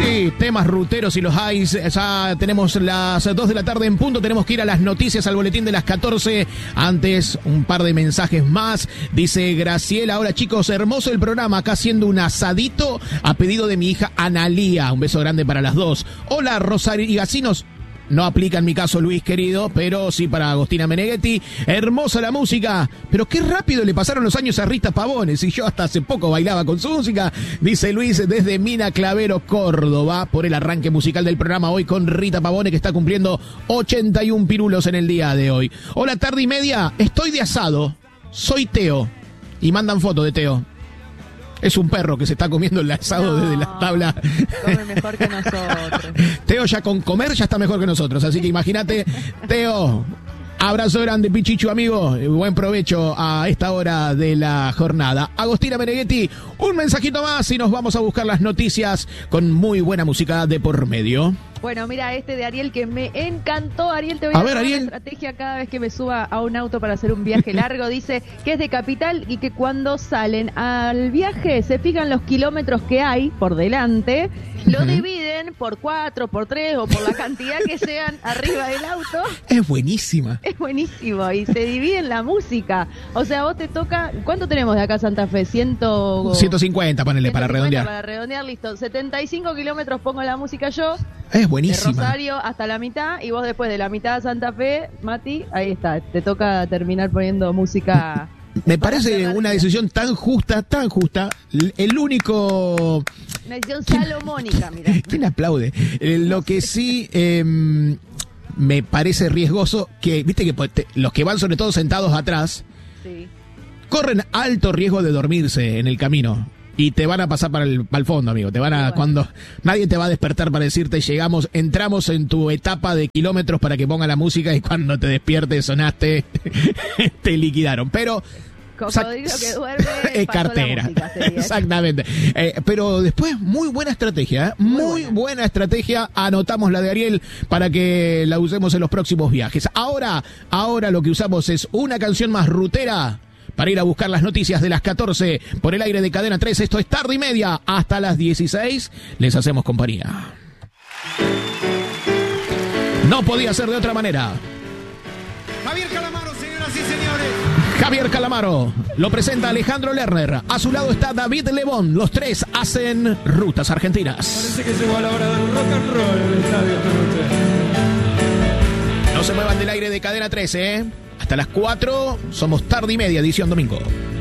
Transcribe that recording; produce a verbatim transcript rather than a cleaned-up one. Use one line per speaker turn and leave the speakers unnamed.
Sí, temas ruteros y los hay. Ya tenemos las dos de la tarde en punto. Tenemos que ir a las noticias, al boletín de las catorce. Antes, un par de mensajes más. Dice Graciela: hola chicos, hermoso el programa. Acá haciendo un asadito a pedido de mi hija Analía. Un beso grande para las dos. Hola Rosario y Gacinos. No aplica en mi caso, Luis querido, pero sí para Agostina Meneghetti. Hermosa la música, pero qué rápido le pasaron los años a Rita Pavones, y yo hasta hace poco bailaba con su música, dice Luis desde Mina Clavero, Córdoba, por el arranque musical del programa hoy con Rita Pavone, que está cumpliendo ochenta y un pirulos en el día de hoy. Hola, tarde y media, estoy de asado, soy Teo, y mandan foto de Teo. Es un perro que se está comiendo el asado no, desde la tabla.
Come mejor que nosotros.
Teo ya con comer ya está mejor que nosotros. Así que imagínate, Teo, abrazo grande, Pichichu, amigo. Buen provecho a esta hora de la jornada. Agostina Meneghetti, un mensajito más y nos vamos a buscar las noticias con muy buena música de por medio.
Bueno, mira este de Ariel que me encantó. Ariel, te voy a,
a ver,
dar
Ariel.
una estrategia cada vez que me suba a un auto para hacer un viaje largo. Dice que es de Capital y que cuando salen al viaje se fijan los kilómetros que hay por delante, lo uh-huh. dividen por cuatro, por tres o por la cantidad que sean arriba del auto.
Es buenísima.
Es buenísimo y se dividen la música. O sea, vos te toca... ¿Cuánto tenemos de acá a Santa Fe? Ciento...
ciento cincuenta, ponele, para redondear.
Para redondear, listo. setenta y cinco kilómetros pongo la música yo.
Es buenísima.
De Rosario hasta la mitad, y vos después de la mitad de Santa Fe, Mati, ahí está, te toca terminar poniendo música.
Me parece una decisión tan justa, tan justa. El único...
Una decisión salomónica, mira.
¿Quién aplaude? Eh, lo que sí eh, me parece riesgoso, que viste que te, los que van sobre todo sentados atrás,
sí,
corren alto riesgo de dormirse en el camino. Y te van a pasar para el, para el fondo, amigo. Te van a, bueno. cuando nadie te va a despertar para decirte llegamos, entramos en tu etapa de kilómetros para que ponga la música, y cuando te despiertes sonaste, te liquidaron. Pero
cocodrilo que duerme
es cartera.
Música, sería.
Exactamente. Eh, pero después, muy buena estrategia, ¿eh? Muy, muy buena. buena estrategia. Anotamos la de Ariel para que la usemos en los próximos viajes. Ahora, ahora lo que usamos es una canción más rutera para ir a buscar las noticias de las catorce por el aire de Cadena tres. Esto es Tarde y Media. Hasta las dieciséis les hacemos compañía. No podía ser de otra manera.
Javier Calamaro, señoras y señores.
Javier Calamaro lo presenta Alejandro Lerner. A su lado está David Lebón. Los tres hacen Rutas Argentinas.
Parece que llegó a la hora del rock and roll en el estadio esta noche.
No se muevan del aire de Cadena trece, ¿eh? Hasta las cuatro somos Tarde y Media, edición domingo.